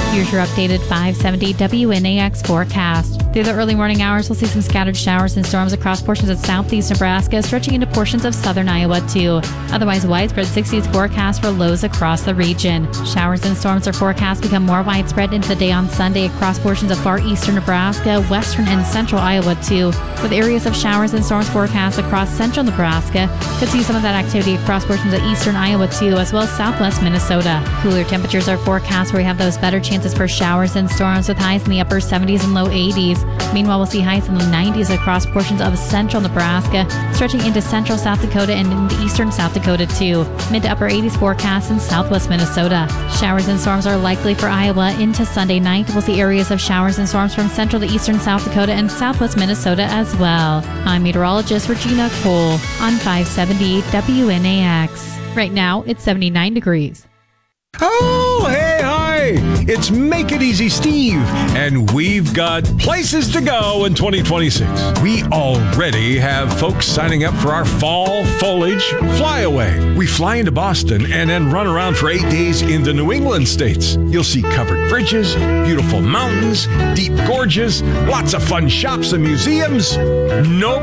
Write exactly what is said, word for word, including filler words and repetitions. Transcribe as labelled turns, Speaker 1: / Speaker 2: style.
Speaker 1: Here's your updated five seventy W N A X forecast. Through the early morning hours, we'll see some scattered showers and storms across portions of southeast Nebraska, stretching into portions of southern Iowa, too. Otherwise, widespread sixties forecast for lows across the region. Showers and storms are forecast to become more widespread into the day on Sunday across portions of far eastern Nebraska, western and central Iowa, too, with areas of showers and storms forecast across central Nebraska. Could see some of that activity across portions of eastern Iowa, too, as well as southwest Minnesota. Cooler temperatures are forecast where we have those better chances for showers and storms with highs in the upper seventies and low eighties. Meanwhile, we'll see highs in the nineties across portions of central Nebraska, stretching into central South Dakota and into eastern South Dakota, too. Mid to upper eighties forecast in southwest Minnesota. Showers and storms are likely for Iowa into Sunday night. We'll see areas of showers and storms from central to eastern South Dakota and southwest Minnesota as well. I'm meteorologist Regina Cole on five seventy W N A X. Right now, it's seventy-nine degrees.
Speaker 2: Oh, hey, hi! It's Make It Easy Steve, and we've got places to go in twenty twenty-six. We already have folks signing up for our fall foliage flyaway. We fly into Boston and then run around for eight days in the New England states. You'll see covered bridges, beautiful mountains, deep gorges, lots of fun shops and museums. No